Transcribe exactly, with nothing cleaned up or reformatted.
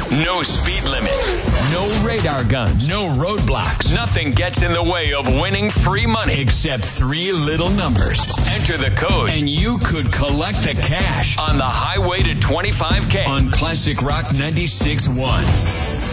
No speed limit. No radar guns. No roadblocks. Nothing gets in the way of winning free money except three little numbers. Enter the code and you could collect the cash on the highway to twenty-five K on Classic Rock ninety-six point one.